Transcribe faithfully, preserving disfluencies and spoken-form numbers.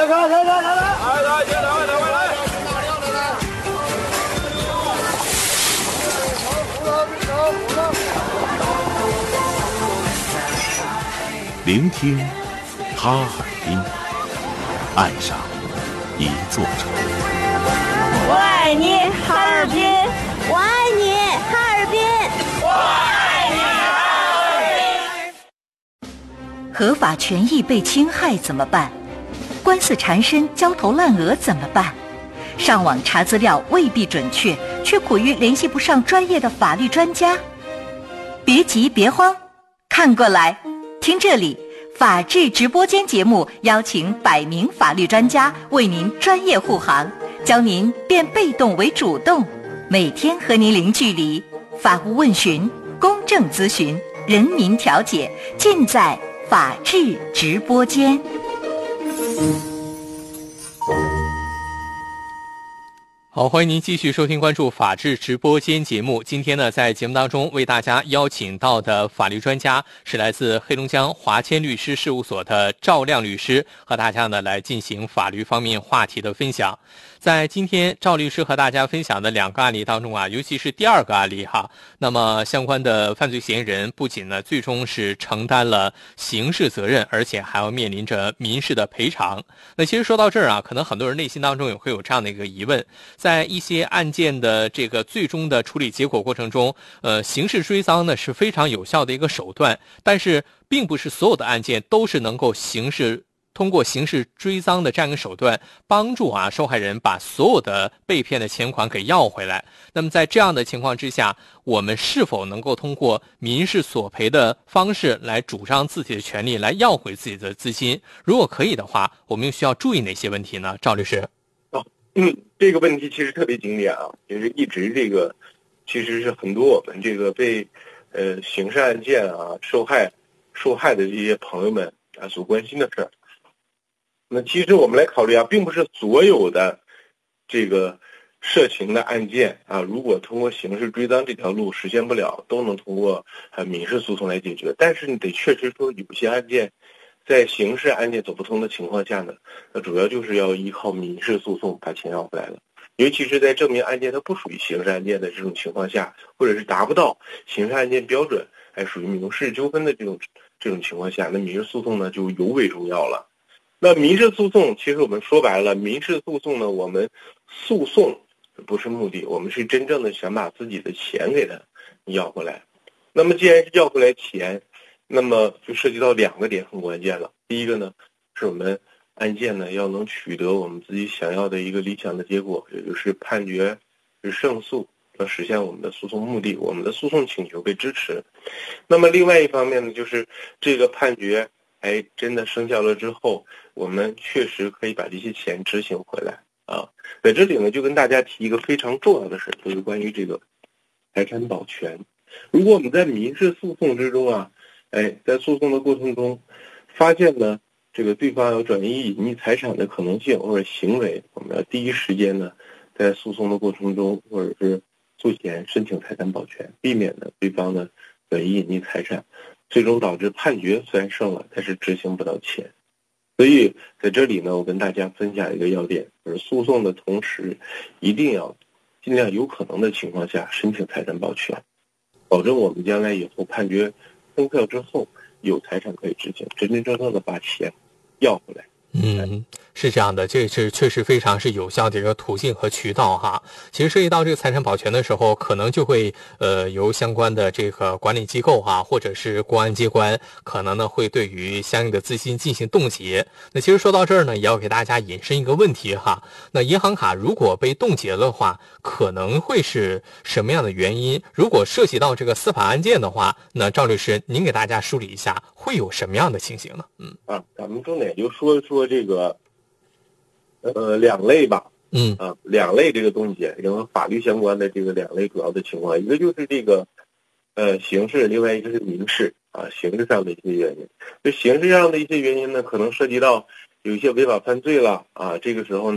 来来来来来来来，请两位两位来。 聆听哈尔滨，爱上一座城。 我爱你，哈尔滨！我爱你，哈尔滨！我爱你，哈尔滨！合法权益被侵害怎么办？官司缠身、焦头烂额怎么办？上网查资料未必准确，却苦于联系不上专业的法律专家。别急，别慌，看过来，听这里。法治直播间节目邀请百名法律专家为您专业护航，教您变被动为主动，每天和您零距离，法务问询、公正咨询、人民调解，尽在法治直播间。 好，欢迎您继续收听关注法治直播间节目。今天呢，在节目当中为大家邀请到的法律专家是来自黑龙江华谦律师事务所的赵亮律师，和大家呢来进行法律方面话题的分享。在今天赵律师和大家分享的两个案例当中啊，尤其是第二个案例哈，那么相关的犯罪嫌疑人不仅呢最终是承担了刑事责任，而且还要面临着民事的赔偿。那其实说到这儿啊，可能很多人内心当中也会有这样的一个疑问，在一些案件的这个最终的处理结果过程中，呃，刑事追赃呢是非常有效的一个手段，但是并不是所有的案件都是能够刑事通过刑事追赃的这样一个手段，帮助啊受害人把所有的被骗的钱款给要回来。那么在这样的情况之下，我们是否能够通过民事索赔的方式来主张自己的权利，来要回自己的资金？如果可以的话，我们又需要注意哪些问题呢？赵律师。 哦，嗯，这个问题其实特别经典啊，就是一直这个其实是很多我们这个被呃刑事案件啊受害受害的这些朋友们啊所关心的事儿。那其实我们来考虑啊，并不是所有的这个涉情的案件啊，如果通过刑事追赃这条路实现不了，都能通过呃民事诉讼来解决。但是你得确实说，有些案件在刑事案件走不通的情况下呢，那主要就是要依靠民事诉讼把钱要回来了。尤其是在证明案件它不属于刑事案件的这种情况下，或者是达不到刑事案件标准，还属于民事纠纷的这种这种情况下，那民事诉讼呢就尤为重要了。那民事诉讼，其实我们说白了，民事诉讼呢，我们诉讼不是目的，我们是真正的想把自己的钱给他要回来。那么既然是要回来钱，那么就涉及到两个点很关键了。第一个呢，是我们案件呢要能取得我们自己想要的一个理想的结果，也就是判决是胜诉，要实现我们的诉讼目的，我们的诉讼请求被支持。那么另外一方面呢，就是这个判决哎，真的生效了之后，我们确实可以把这些钱执行回来啊。在这里呢，就跟大家提一个非常重要的事，就是关于这个财产保全。如果我们在民事诉讼之中啊，哎，在诉讼的过程中发现呢，这个对方有转移隐匿财产的可能性或者行为，我们要第一时间呢，在诉讼的过程中或者是诉前申请财产保全，避免呢对方呢转移隐匿财产。最终导致判决虽然胜了，但是执行不到钱。所以在这里呢，我跟大家分享一个要点，就是诉讼的同时一定要尽量有可能的情况下申请财产保全，保证我们将来以后判决生效之后有财产可以执行，真真正正的把钱要回来。 嗯，是这样的，这是确实非常是有效的一个途径和渠道哈。其实涉及到这个财产保全的时候，可能就会呃由相关的这个管理机构哈，或者是公安机关，可能呢会对于相应的资金进行冻结。那其实说到这儿呢，也要给大家引申一个问题哈。那银行卡如果被冻结的话，可能会是什么样的原因？如果涉及到这个司法案件的话，那赵律师您给大家梳理一下，会有什么样的情形呢？嗯啊，咱们重点就说说这个呃两类吧。 嗯啊，两类这个冻结，因为法律相关的这个两类主要的情况，一个就是这个呃刑事，另外一个是民事啊，刑事上的一些原因。就刑事上的一些原因呢，可能涉及到有一些违法犯罪了啊，这个时候呢。